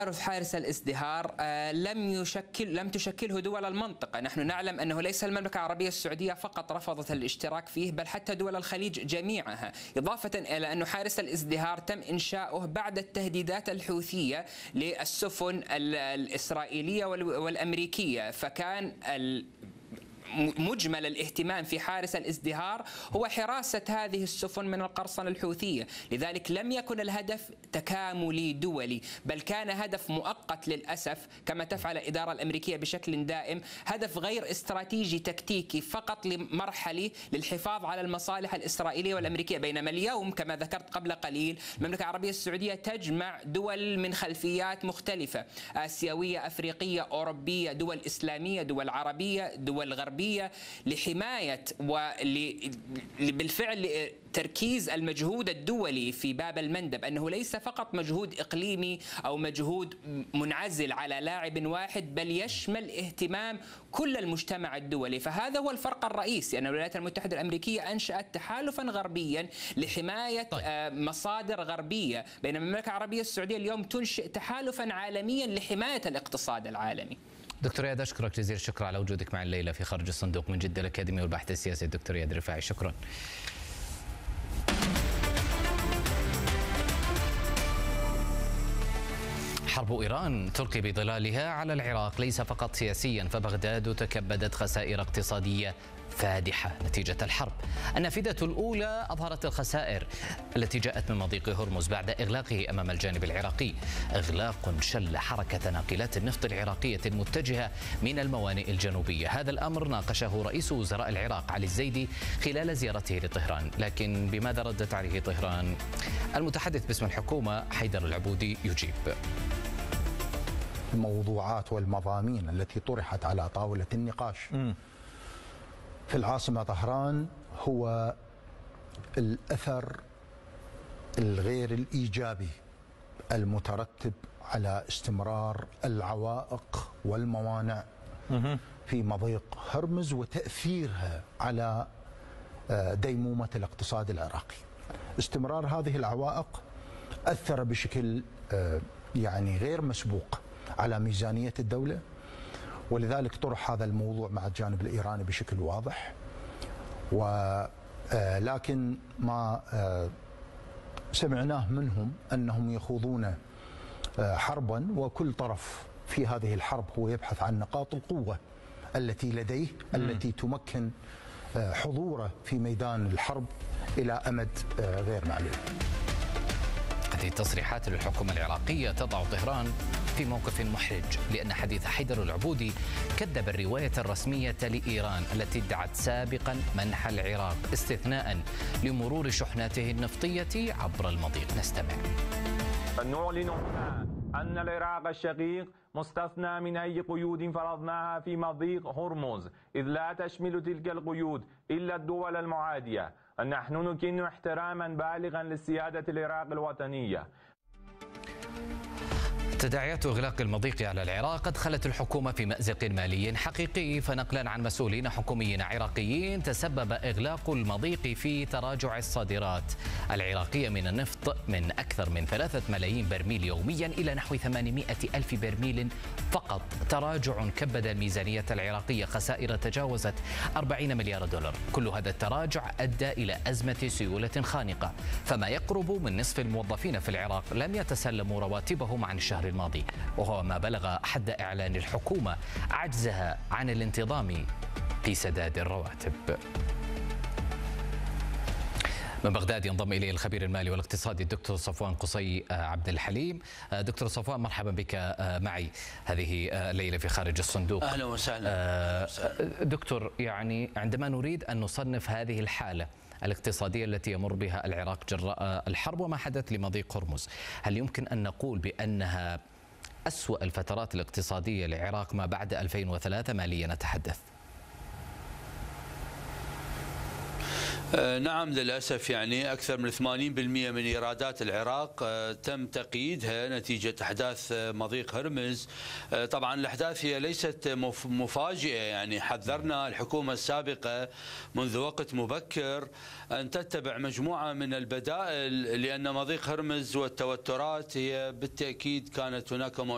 حارس الازدهار لم تشكله دول المنطقة. نحن نعلم أنه ليس المملكة العربية السعودية فقط رفضت الاشتراك فيه، بل حتى دول الخليج جميعها، إضافة إلى أن حارس الازدهار تم إنشاؤه بعد التهديدات الحوثية للسفن الإسرائيلية والأمريكية، فكان مجمل الاهتمام في حارس الازدهار هو حراسة هذه السفن من القرصنة الحوثية. لذلك لم يكن الهدف تكاملي دولي، بل كان هدف مؤقت للأسف، كما تفعل الإدارة الأمريكية بشكل دائم، هدف غير استراتيجي تكتيكي فقط لمرحلة للحفاظ على المصالح الإسرائيلية والأمريكية. بينما اليوم كما ذكرت قبل قليل المملكة العربية السعودية تجمع دول من خلفيات مختلفة، آسيوية، أفريقية، أوروبية، دول إسلامية، دول عربية، دول غربية، لحماية بالفعل تركيز المجهود الدولي في باب المندب، أنه ليس فقط مجهود إقليمي أو مجهود منعزل على لاعب واحد، بل يشمل اهتمام كل المجتمع الدولي. فهذا هو الفرق الرئيسي، أن الولايات المتحدة الأمريكية أنشأت تحالفا غربيا لحماية مصادر غربية، بينما المملكة العربية السعودية اليوم تنشئ تحالفا عالميا لحماية الاقتصاد العالمي. دكتور اياد، اشكرك جزيل الشكر على وجودك معي الليله في خارج الصندوق من جده الاكاديمي والبحث السياسي الدكتور اياد رفاعي، شكرا. حرب إيران تلقي بظلالها على العراق ليس فقط سياسيا، فبغداد تكبدت خسائر اقتصادية فادحة نتيجة الحرب. النافذة الأولى أظهرت الخسائر التي جاءت من مضيق هرمز بعد إغلاقه أمام الجانب العراقي، إغلاق شل حركة ناقلات النفط العراقية المتجهة من الموانئ الجنوبية. هذا الأمر ناقشه رئيس وزراء العراق علي الزيدي خلال زيارته لطهران، لكن بماذا ردت عليه طهران؟ المتحدث باسم الحكومة حيدر العبودي يجيب. الموضوعات والمضامين التي طرحت على طاولة النقاش في العاصمة طهران هو الأثر الغير الإيجابي المترتب على استمرار العوائق والموانع في مضيق هرمز وتأثيرها على ديمومة الاقتصاد العراقي. استمرار هذه العوائق أثر بشكل يعني غير مسبوق على ميزانية الدولة، ولذلك طرح هذا الموضوع مع الجانب الإيراني بشكل واضح. ولكن ما سمعناه منهم أنهم يخوضون حربا، وكل طرف في هذه الحرب هو يبحث عن نقاط القوة التي لديه التي تمكن حضوره في ميدان الحرب إلى أمد غير معلوم. هذه التصريحات للحكومة العراقية تضع طهران في موقف محرج، لأن حديث حيدر العبودي كذب الرواية الرسمية لإيران التي ادعت سابقا منح العراق استثناء لمرور شحناته النفطية عبر المضيق. نستمع. نعلن هنا أن العراق الشقيق مستثنى من أي قيود فرضناها في مضيق هرمز، إذ لا تشمل تلك القيود إلا الدول المعادية. نحن نكن احتراما بالغا لسيادة العراق الوطنية. تداعيات إغلاق المضيق على العراق أدخلت الحكومة في مأزق مالي حقيقي، فنقلا عن مسؤولين حكوميين عراقيين تسبب إغلاق المضيق في تراجع الصادرات العراقية من النفط من أكثر من 3 ملايين برميل يوميا إلى نحو 800 ألف برميل فقط. تراجع كبد الميزانية العراقية، خسائر تجاوزت 40 مليار دولار. كل هذا التراجع أدى إلى أزمة سيولة خانقة، فما يقرب من نصف الموظفين في العراق لم يتسلموا رواتبهم عن الشهر الماضي، وهو ما بلغ حد إعلان الحكومة عجزها عن الانتظام في سداد الرواتب. من بغداد ينضم إليه الخبير المالي والاقتصادي الدكتور صفوان قصي عبد الحليم. دكتور صفوان، مرحبا بك معي هذه الليلة في خارج الصندوق. أهلا وسهلا. دكتور، يعني عندما نريد أن نصنف هذه الحالة الاقتصادية التي يمر بها العراق جراء الحرب وما حدث لمضيق هرمز، هل يمكن أن نقول بأنها أسوأ الفترات الاقتصادية للعراق ما بعد 2003 ماليا نتحدث؟ نعم، للأسف يعني أكثر من 80% من إيرادات العراق تم تقييدها نتيجة أحداث مضيق هرمز. طبعا الأحداث هي ليست مفاجئة، يعني حذرنا الحكومة السابقة منذ وقت مبكر أن تتبع مجموعة من البدائل، لأن مضيق هرمز والتوترات هي بالتأكيد كانت هناك